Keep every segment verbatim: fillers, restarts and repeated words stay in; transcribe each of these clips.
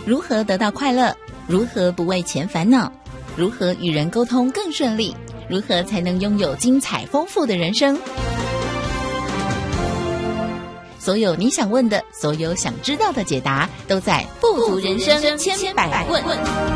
如何得到快乐？如何不为钱烦恼？如何与人沟通更顺利？如何才能拥有精彩丰富的人生？所有你想问的，所有想知道的解答，都在富足人生千百问。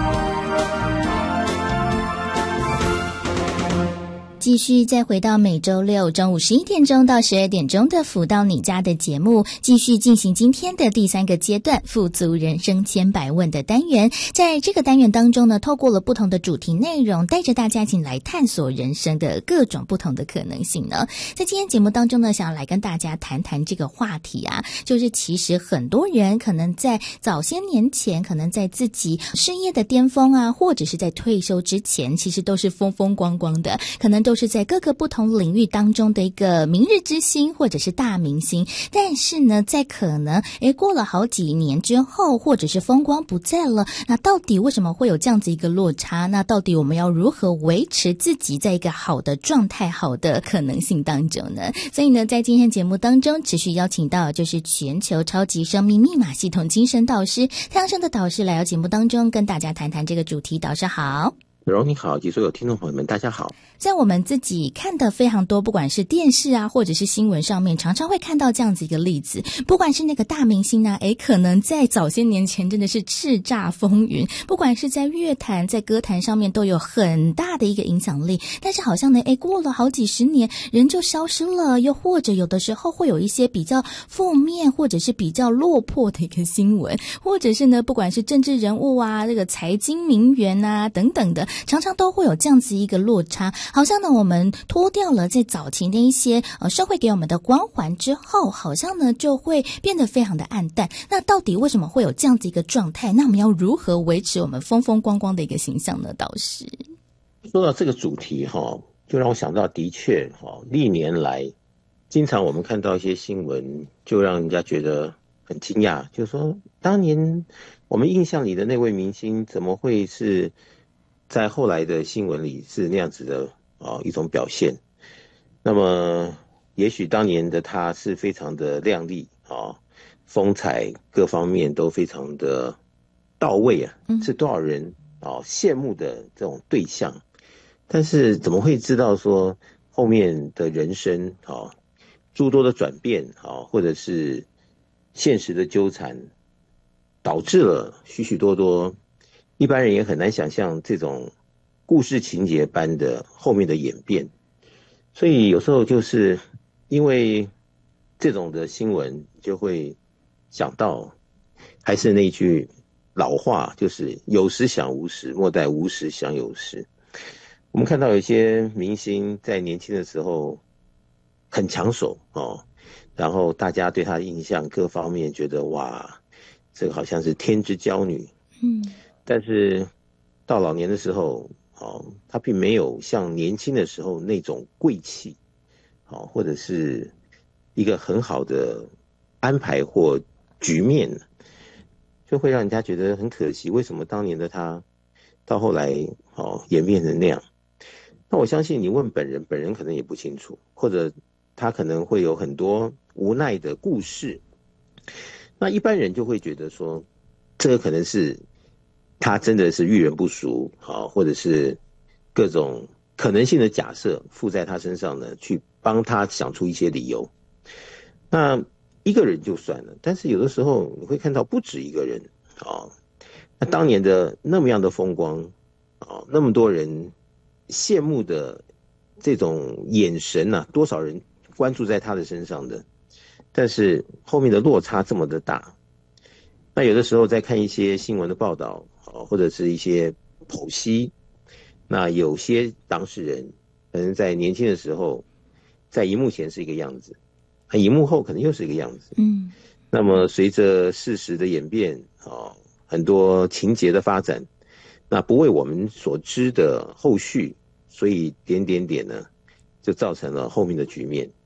继续再回到每周六中午十一点钟到十二点钟的福到你家的节目，继续进行今天的第三个阶段富足人生千百问的单元。在这个单元当中呢，透过了不同的主题内容，带着大家一起来探索人生的各种不同的可能性呢。在今天节目当中呢，想要来跟大家谈谈这个话题啊，就是其实很多人可能在早些年前，可能在自己事业的巅峰啊，或者是在退休之前，其实都是风风光光的，可能都是在各个不同领域当中的一个明日之星或者是大明星，但是呢在可能诶过了好几年之后，或者是风光不再了，那到底为什么会有这样子一个落差？那到底我们要如何维持自己在一个好的状态、好的可能性当中呢？所以呢，在今天节目当中持续邀请到就是全球超级生命密码系统精神导师太阳升的导师来到节目当中跟大家谈谈这个主题。导师好。 柔你好，及所有听众朋友们大家好。 在我们自己看的非常多，不管是电视啊或者是新闻上面，常常会看到这样子一个例子，不管是那个大明星呢、啊，诶可能在早些年前真的是叱咤风云，不管是在乐坛在歌坛上面都有很大的一个影响力，但是好像呢诶过了好几十年人就消失了，又或者有的时候会有一些比较负面或者是比较落魄的一个新闻，或者是呢不管是政治人物啊这个财经名媛啊等等的，常常都会有这样子一个落差，好像呢我们脱掉了在早期的一些呃社会给我们的光环之后，好像呢就会变得非常的暗淡。那到底为什么会有这样子一个状态？那我们要如何维持我们风风光光的一个形象呢？导师说到这个主题哈，就让我想到的确哈，历年来经常我们看到一些新闻，就让人家觉得很惊讶，就是说当年我们印象里的那位明星怎么会是在后来的新闻里是那样子的啊一种表现。那么也许当年的他是非常的亮丽啊，风采各方面都非常的到位啊，是多少人啊羡慕的这种对象。但是怎么会知道说后面的人生啊诸多的转变啊，或者是现实的纠缠，导致了许许多多一般人也很难想象这种故事情节般的后面的演变。所以有时候就是因为这种的新闻，就会想到还是那句老话，就是有时想无时，莫待无时想有时。我们看到有些明星在年轻的时候很抢手哦，然后大家对他的印象各方面觉得哇，这个好像是天之娇女，嗯，但是到老年的时候，哦，他并没有像年轻的时候那种贵气，哦，或者是一个很好的安排或局面，就会让人家觉得很可惜。为什么当年的他到后来哦演变成那样？那我相信你问本人，本人可能也不清楚，或者他可能会有很多无奈的故事。那一般人就会觉得说，这个可能是他真的是遇人不淑啊，或者是各种可能性的假设附在他身上呢，去帮他想出一些理由。那一个人就算了，但是有的时候你会看到不止一个人啊。那当年的那么样的风光啊，那么多人羡慕的这种眼神啊，多少人关注在他的身上的，但是后面的落差这么的大。那有的时候在看一些新闻的报道啊，或者是一些剖析，那有些当事人可能在年轻的时候在荧幕前是一个样子，荧幕后可能又是一个样子。嗯，那么随着事实的演变啊，很多情节的发展，那不为我们所知的后续，所以点点点呢就造成了后面的局面。